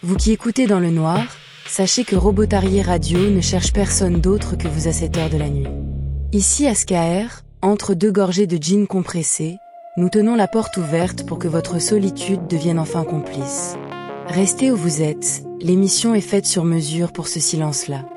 Vous qui écoutez dans le noir, sachez que Robotarier Radio ne cherche personne d'autre que vous à cette heure de la nuit. Ici à SKR, entre deux gorgées de gin compressé, nous tenons la porte ouverte pour que votre solitude devienne enfin complice. Restez où vous êtes, l'émission est faite sur mesure pour ce silence-là.